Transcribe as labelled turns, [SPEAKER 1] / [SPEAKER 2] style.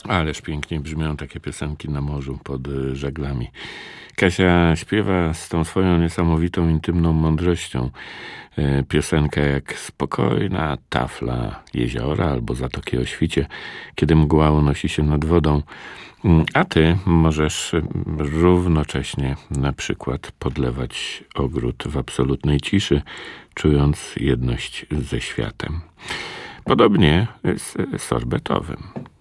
[SPEAKER 1] Ależ pięknie brzmią takie piosenki na morzu pod żaglami. Kasia śpiewa z tą swoją niesamowitą, intymną mądrością piosenkę jak spokojna tafla jeziora albo Zatoki o świcie, kiedy mgła unosi się nad wodą. A ty możesz równocześnie na przykład podlewać ogród w absolutnej ciszy, czując jedność ze światem. Podobnie z sorbetowym.